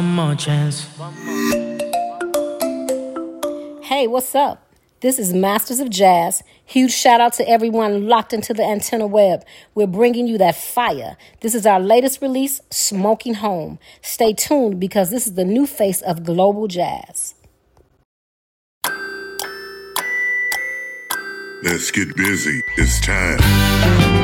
more chance. Hey, what's up? This is Masters of Jazz. Huge shout out to everyone locked into the antenna web. We're bringing you that fire. This is our latest release, Smoking Home. Stay tuned because this is the new face of global jazz. Let's get busy. It's time.